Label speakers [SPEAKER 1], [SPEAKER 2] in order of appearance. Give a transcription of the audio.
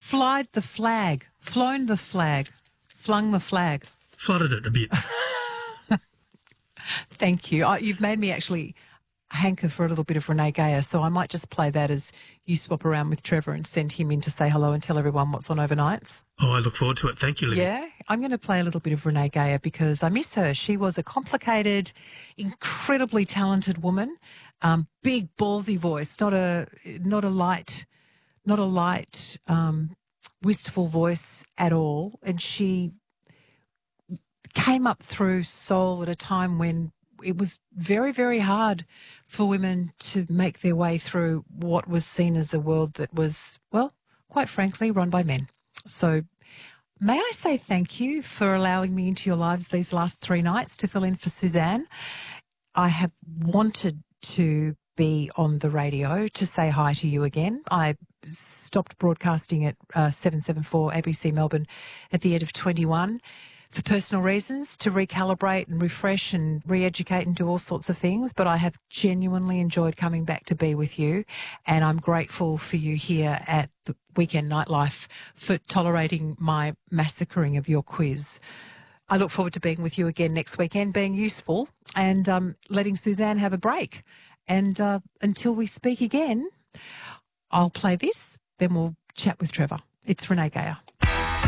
[SPEAKER 1] Flied the flag, flown the flag, flung the flag.
[SPEAKER 2] Flooded it a bit.
[SPEAKER 1] Thank you. You've made me actually hanker for a little bit of Renee Geyer, so I might just play that as you swap around with Trevor and send him in to say hello and tell everyone what's on overnights.
[SPEAKER 2] Oh, I look forward to it. Thank you, Libby.
[SPEAKER 1] Yeah, I'm going to play a little bit of Renee Geyer because I miss her. She was a complicated, incredibly talented woman, big ballsy voice, not a light, wistful voice at all, and she came up through soul at a time when it was very, very hard for women to make their way through what was seen as a world that was, well, quite frankly, run by men. So may I say thank you for allowing me into your lives these last 3 nights to fill in for Suzanne. I have wanted to be on the radio to say hi to you again. I stopped broadcasting at 774 ABC Melbourne at the end of 21 for personal reasons, to recalibrate and refresh and re-educate and do all sorts of things. But I have genuinely enjoyed coming back to be with you, and I'm grateful for you here at the Weekend Nightlife for tolerating my massacring of your quiz. I look forward to being with you again next weekend, being useful and letting Suzanne have a break. And until we speak again, I'll play this, then we'll chat with Trevor. It's Renee Geyer.